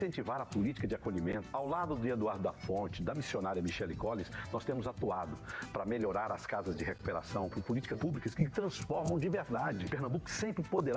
incentivar a política de acolhimento. Ao lado de Eduardo da Fonte, da missionária Michele Collins, nós temos atuado para melhorar as casas de recuperação, por políticas públicas que transformam de verdade. Pernambuco sempre poderá